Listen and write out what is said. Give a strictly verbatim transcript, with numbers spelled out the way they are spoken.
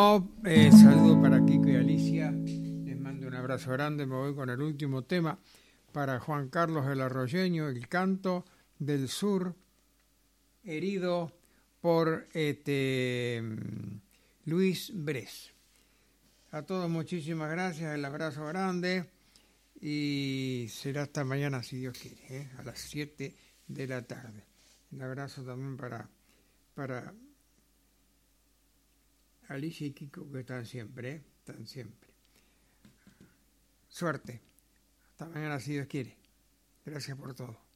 Eh, saludo para Kiko y Alicia, les mando un abrazo grande. Me voy con el último tema para Juan Carlos el Arroyeño, El Canto del Sur, herido por este, Luis Bres. A todos muchísimas gracias, el abrazo grande y será hasta mañana si Dios quiere, ¿eh? A las siete de la tarde. Un abrazo también para, para Alicia y Kiko, que están siempre, ¿eh? Están siempre. Suerte. Hasta mañana si Dios quiere. Gracias por todo.